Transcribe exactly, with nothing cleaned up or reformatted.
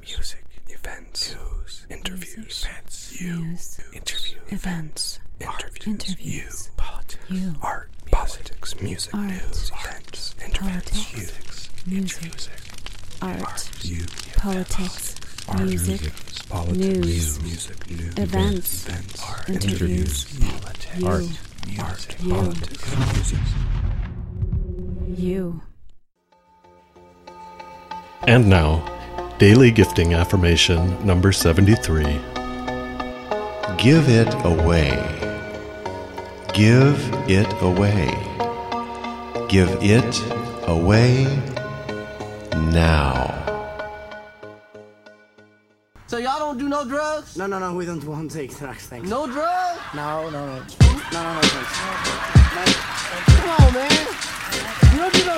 music, events, news, interviews, events, you, news, interview, events, interviews, interviews, you, politics, you, art, politics, music, art, news, events, interviews, politics, you, music, music, art, you, politics, art, music, politics, news, music, news, events, events, art, interviews, politics, you, art, music, you, politics, music. you. And now, Daily Gifting Affirmation number seventy-three. Give it away. Give it away. Give it away now. So y'all don't do no drugs? No, no, no, we don't want to take drugs, thanks. No drugs? No, no, no. No, no, no, thanks. Come on, man. You don't do no